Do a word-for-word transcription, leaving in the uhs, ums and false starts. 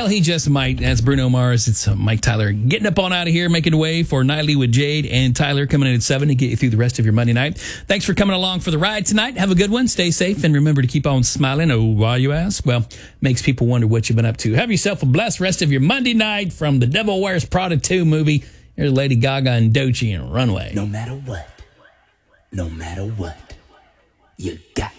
Well, he just might. That's Bruno Mars. It's uh, Mike Tyler getting up on out of here, making way for Nightly with Jade and Tyler coming in at seven to get you through the rest of your Monday night. Thanks for coming along for the ride tonight. Have a good one. Stay safe and remember to keep on smiling. Oh, why you ask? Well, makes people wonder what you've been up to. Have yourself a blessed rest of your Monday night from the Devil Wears Prada two movie. Here's Lady Gaga and Doechii and Runway. No matter what, no matter what, you got